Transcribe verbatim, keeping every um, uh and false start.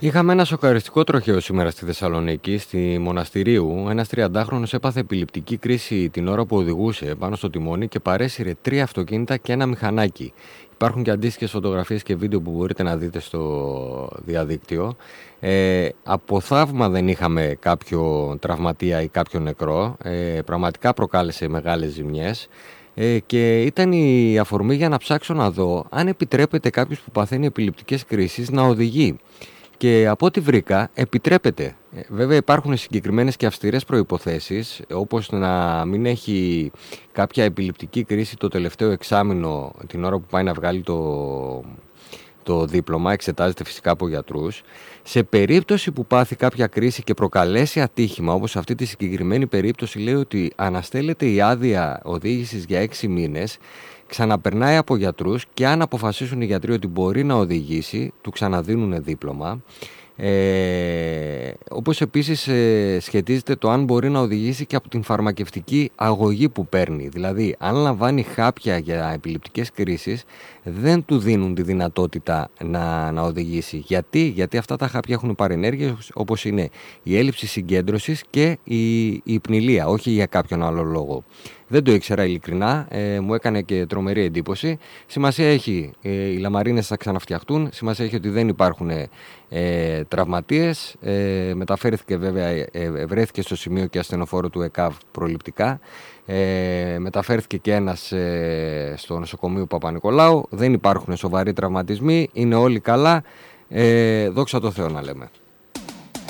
Είχαμε ένα σοκαριστικό τροχαίο σήμερα στη Θεσσαλονίκη, στη Μοναστηρίου. Ένας τριαντάχρονος έπαθε επιληπτική κρίση την ώρα που οδηγούσε πάνω στο τιμόνι και παρέσυρε τρία αυτοκίνητα και ένα μηχανάκι. Υπάρχουν και αντίστοιχες φωτογραφίες και βίντεο που μπορείτε να δείτε στο διαδίκτυο. Ε, από θαύμα δεν είχαμε κάποιο τραυματία ή κάποιο νεκρό. Ε, πραγματικά προκάλεσε μεγάλες ζημιές. Ε, και ήταν η αφορμή για να ψάξω να δω αν επιτρέπεται κάποιος που παθαίνει επιληπτικές κρίσεις να οδηγεί. Και από ό,τι βρήκα, επιτρέπεται. Βέβαια υπάρχουν συγκεκριμένες και αυστηρές προϋποθέσεις, όπως να μην έχει κάποια επιληπτική κρίση το τελευταίο εξάμηνο την ώρα που πάει να βγάλει το, το δίπλωμα, εξετάζεται φυσικά από γιατρούς. Σε περίπτωση που πάθει κάποια κρίση και προκαλέσει ατύχημα, όπως αυτή τη συγκεκριμένη περίπτωση, λέει ότι αναστέλλεται η άδεια οδήγησης για έξι μήνες, ξαναπερνάει από γιατρούς και αν αποφασίσουν οι γιατροί ότι μπορεί να οδηγήσει, του ξαναδίνουν δίπλωμα. Ε, όπως επίσης ε, σχετίζεται το αν μπορεί να οδηγήσει και από την φαρμακευτική αγωγή που παίρνει. Δηλαδή, αν λαμβάνει χάπια για επιληπτικές κρίσεις, δεν του δίνουν τη δυνατότητα να, να οδηγήσει. Γιατί? Γιατί αυτά τα χάπια έχουν παρενέργειες, όπως είναι η έλλειψη συγκέντρωσης και η, η υπνηλία, όχι για κάποιον άλλο λόγο. Δεν το ήξερα ειλικρινά, ε, μου έκανε και τρομερή εντύπωση. Σημασία έχει, ε, οι λαμαρίνες θα ξαναφτιαχτούν, σημασία έχει ότι δεν υπάρχουν ε, τραυματίες. Ε, μεταφέρθηκε βέβαια, ε, ε, βρέθηκε στο σημείο και ασθενοφόρο του ΕΚΑΒ προληπτικά. Ε, μεταφέρθηκε και ένας ε, στο νοσοκομείο Παπα-Νικολάου. Δεν υπάρχουν σοβαροί τραυματισμοί, είναι όλοι καλά. Ε, δόξα τω Θεώ να λέμε.